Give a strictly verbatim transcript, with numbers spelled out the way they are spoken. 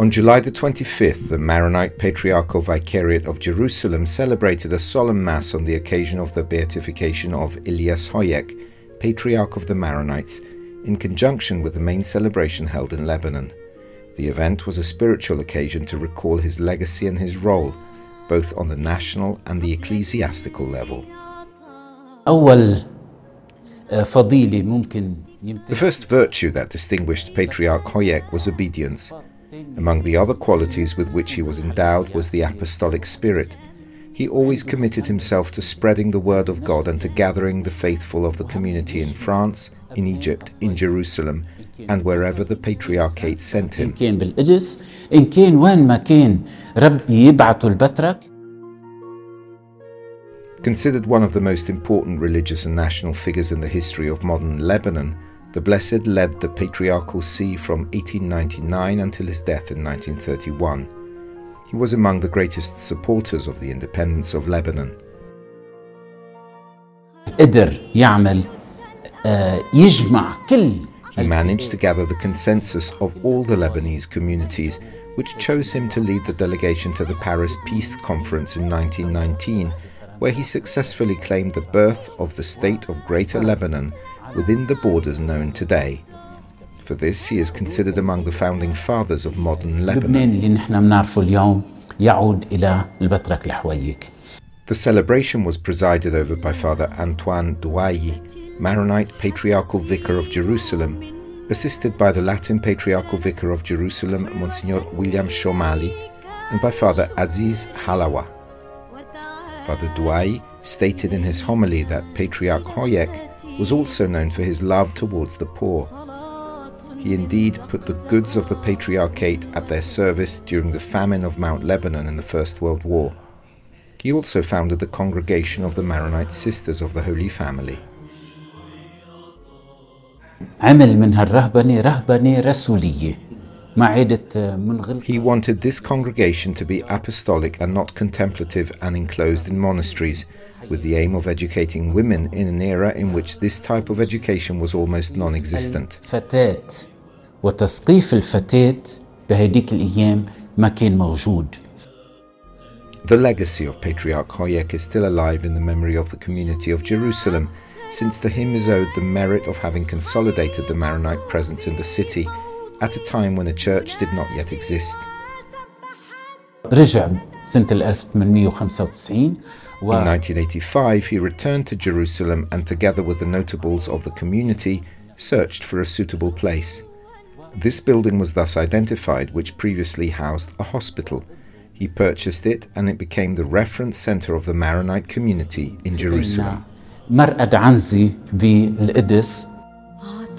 On July the twenty-fifth, the Maronite Patriarchal Vicariate of Jerusalem celebrated a solemn Mass on the occasion of the beatification of Elias Hoyek, Patriarch of the Maronites, in conjunction with the main celebration held in Lebanon. The event was a spiritual occasion to recall his legacy and his role, both on the national and the ecclesiastical level. The first virtue that distinguished Patriarch Hoyek was obedience. Among the other qualities with which he was endowed was the apostolic spirit. He always committed himself to spreading the word of God and to gathering the faithful of the community in France, in Egypt, in Jerusalem, and wherever the Patriarchate sent him. Considered one of the most important religious and national figures in the history of modern Lebanon, the Blessed led the Patriarchal See from eighteen ninety-nine until his death in nineteen thirty-one. He was among the greatest supporters of the independence of Lebanon. He managed to gather the consensus of all the Lebanese communities, which chose him to lead the delegation to the Paris Peace Conference in nineteen nineteen, where he successfully claimed the birth of the State of Greater Lebanon within the borders known today. For this, he is considered among the founding fathers of modern Lebanon. The celebration was presided over by Father Antoine Douayi, Maronite Patriarchal Vicar of Jerusalem, assisted by the Latin Patriarchal Vicar of Jerusalem, Monsignor William Shomali, and by Father Aziz Halawa. Father Douayi stated in his homily that Patriarch Hoyek was also known for his love towards the poor. He indeed put the goods of the Patriarchate at their service during the famine of Mount Lebanon in the First World War. He also founded the Congregation of the Maronite Sisters of the Holy Family. He wanted this congregation to be apostolic and not contemplative and enclosed in monasteries, with the aim of educating women in an era in which this type of education was almost non-existent. The legacy of Patriarch Hoyek is still alive in the memory of the community of Jerusalem, since to him is owed the merit of having consolidated the Maronite presence in the city at a time when a church did not yet exist. In nineteen eighty-five, he returned to Jerusalem and, together with the notables of the community, searched for a suitable place. This building was thus identified, which previously housed a hospital. He purchased it, and it became the reference center of the Maronite community in Jerusalem. مرقد عنزي بالقدس